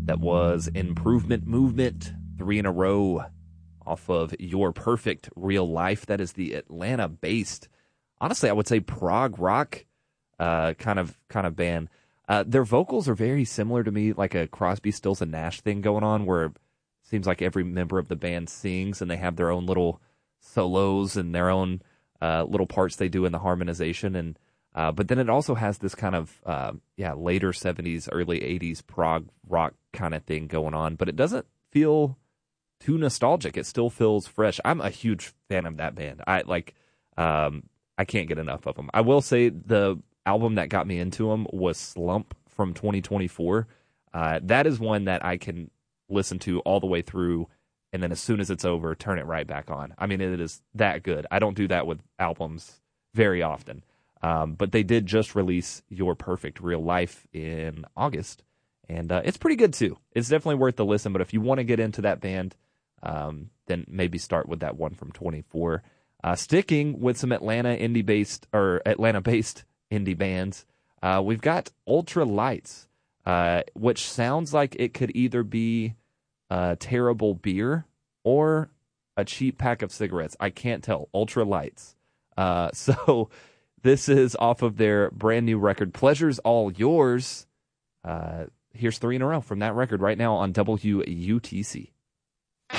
That was Improvement Movement, 3 in a row off of Your Perfect Real Life. That is the Atlanta-based, honestly, I would say prog rock kind of band. Their vocals are very similar to me, like a Crosby, Stills, and Nash thing going on, where it seems like every member of the band sings and they have their own little solos and their own little parts they do in the harmonization. And but then it also has this kind of later 70s, early 80s prog rock kind of thing going on, but it doesn't feel too nostalgic. It still feels fresh. I'm a huge fan of that band. I can't get enough of them. I will say the album that got me into them was Slump from 2024. That is one that I can listen to all the way through, and then as soon as it's over, turn it right back on. I mean, it is that good. I don't do that with albums very often. But they did just release Your Perfect Real Life in August, and it's pretty good too. It's definitely worth the listen, but if you want to get into that band, then maybe start with that one from 24. Sticking with some Atlanta-based indie bands, we've got Ultra Lights, which sounds like it could either be terrible beer or a cheap pack of cigarettes. I can't tell. Ultra Lights. So this is off of their brand new record, Pleasure's All Yours. Here's 3 in a row from that record right now on WUTC.